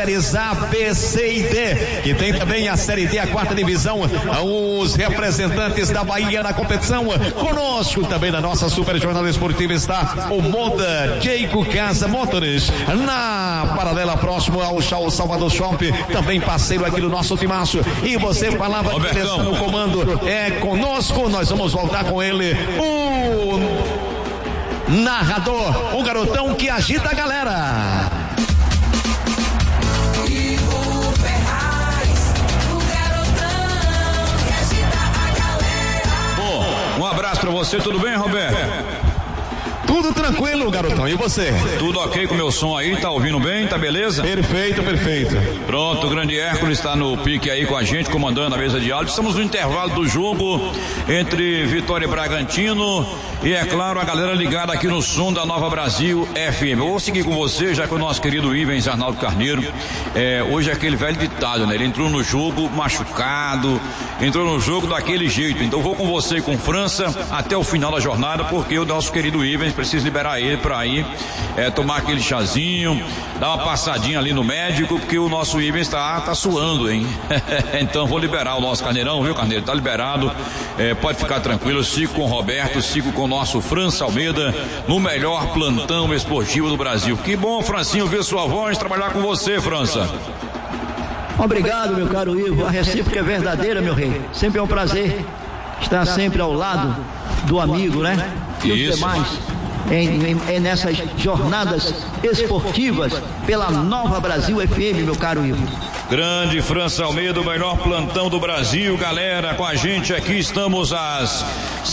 séries A, B, C e D, que tem também a série D, a quarta divisão, os representantes da Bahia na competição. Conosco também na nossa super jornada esportiva está o Moda Jayco Casa Motors, na paralela próximo ao Salvador Shopping, também parceiro aqui do nosso timaço. E você falava que ele está no comando, é conosco, nós vamos voltar com ele, o narrador, o garotão que agita a galera. Um abraço pra você, tudo bem, Roberto? Tudo tranquilo, garotão, e você? Tudo ok com o meu som aí, tá ouvindo bem, tá beleza? Perfeito. Pronto, o grande Hércules está no pique aí com a gente, comandando a mesa de áudio. Estamos no intervalo do jogo entre Vitória e Bragantino e, é claro, a galera ligada aqui no som da Nova Brasil FM. Eu vou seguir com você, já que o nosso querido Ivens Arnaldo Carneiro, hoje é aquele velho ditado, né? Ele entrou no jogo machucado, entrou no jogo daquele jeito. Então vou com você e com França até o final da jornada, porque o nosso querido Ivens precisa liberar ele para ir tomar aquele chazinho, dar uma passadinha ali no médico, porque o nosso Ivens tá suando, hein? Então vou liberar o nosso Carneirão, viu, Carneiro? Tá liberado, pode ficar tranquilo. Eu sigo com o Roberto, sigo com o nosso França Almeida no melhor plantão esportivo do Brasil. Que bom, Francinho, ver sua voz, trabalhar com você, França. Obrigado, meu caro Ivo, a recíproca é verdadeira, meu rei. Sempre é um prazer estar sempre ao lado do amigo, né? E os demais nessas jornadas esportivas pela Nova Brasil FM, meu caro Ivo. Grande França Almeida, o melhor plantão do Brasil, galera, com a gente aqui. Estamos às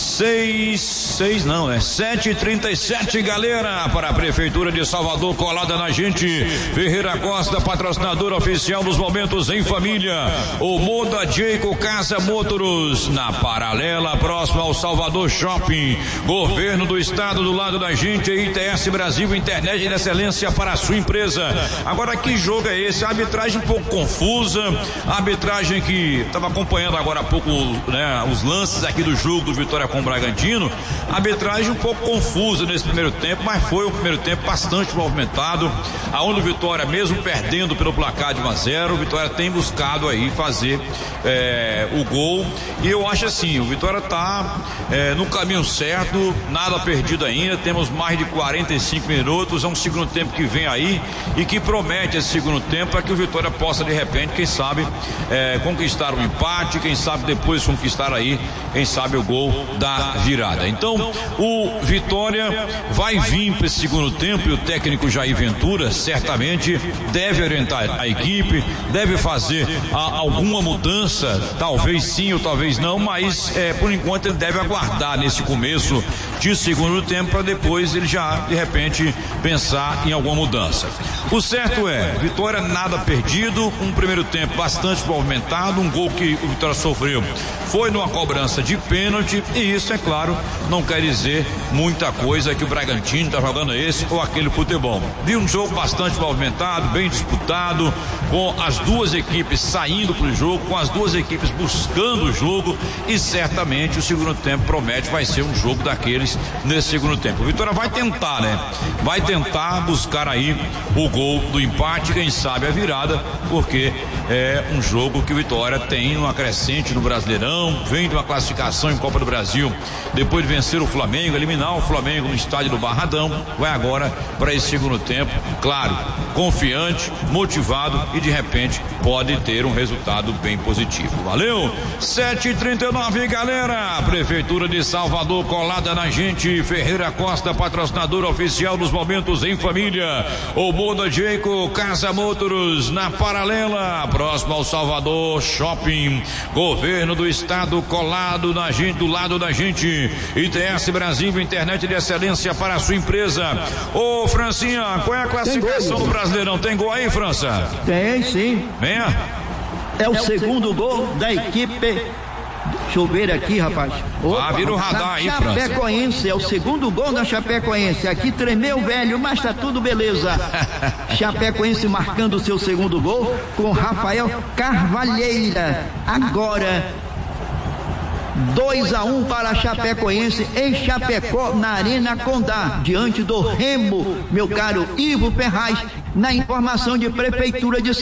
7h37, galera, para a Prefeitura de Salvador, colada na gente. Ferreira Costa, patrocinador oficial dos momentos em família. O Moda Jayco Casa Motors, na paralela, próximo ao Salvador Shopping. Governo do Estado do lado da gente, ITS Brasil, internet de excelência para a sua empresa. Agora, que jogo é esse? A arbitragem um pouco confusa, a arbitragem que estava acompanhando agora há pouco, né, os lances aqui do jogo do Vitória com o Bragantino. A arbitragem um pouco confusa nesse primeiro tempo, mas foi um primeiro tempo bastante movimentado, aonde o Vitória, mesmo perdendo pelo placar de 1-0, o Vitória tem buscado aí fazer o gol, e eu acho assim, o Vitória está no caminho certo, nada perdido ainda. Temos mais de 45 minutos, é um segundo tempo que vem aí e que promete esse segundo tempo para que o Vitória possa de repente, quem sabe, conquistar um empate, quem sabe depois conquistar aí, quem sabe o gol da virada. Então o Vitória vai vir para esse segundo tempo e o técnico Jair Ventura certamente deve orientar a equipe, deve fazer alguma mudança, talvez sim ou talvez não, mas por enquanto ele deve aguardar nesse começo de segundo tempo para depois ele já de repente pensar em alguma mudança. O certo é, Vitória nada perdido, um primeiro tempo bastante movimentado, um gol que o Vitória sofreu foi numa cobrança de pênalti, e isso, é claro, não quer dizer muita coisa que o Bragantino está jogando esse ou aquele futebol. Vi um jogo bastante movimentado, bem disputado, com as duas equipes saindo pro jogo, com as duas equipes buscando o jogo, e certamente o segundo tempo promete, vai ser um jogo daqueles nesse segundo tempo. O Vitória vai tentar, né? Vai tentar buscar aí o gol do empate, quem sabe a virada, porque é um jogo que o Vitória tem uma crescente no Brasileirão, vem de uma classificação em Copa do Brasil, depois de vencer o Flamengo, eliminar o Flamengo no estádio do Barradão, vai agora para esse segundo tempo, claro, confiante, motivado e de repente pode ter um resultado bem positivo. Valeu? 7h39, galera, Prefeitura de Salvador colada na gente, Ferreira Costa, patrocinador oficial dos momentos em família, o Moda Jayco Casa Motors, na paralela, próximo ao Salvador Shopping, Governo do Estado colado na gente, do lado da gente, ITS Brasil, internet de excelência para a sua empresa. Ô Francinha, qual é a classificação do Brasileirão? Tem gol aí, França? Tem sim. Venha. É o segundo gol da equipe. Deixa eu ver aqui, rapaz. Opa, vira o radar aí, França. Chapecoense, é o segundo gol da Chapecoense. Aqui tremeu, velho, mas tá tudo beleza. Chapecoense marcando o seu segundo gol com Rafael Carvalheira. Agora 2-1 para a Chapecoense em Chapecó, na Arena Condá, diante do Remo, meu caro Ivo Ferraz, na informação de Prefeitura de